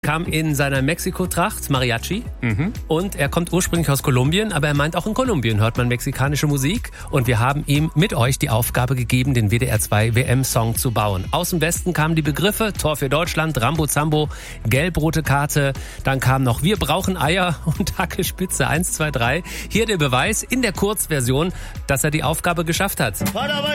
Kam in seiner Mexiko-Tracht, Mariachi, und er kommt ursprünglich aus Kolumbien, aber er meint, auch in Kolumbien hört man mexikanische Musik und wir haben ihm mit euch die Aufgabe gegeben, den WDR 2 WM-Song zu bauen. Aus dem Westen kamen die Begriffe Tor für Deutschland, Rambo Zambo, Gelb-rote Karte, dann kam noch Wir brauchen Eier und Hackespitze 1, 2, 3. Hier der Beweis in der Kurzversion, dass er die Aufgabe geschafft hat.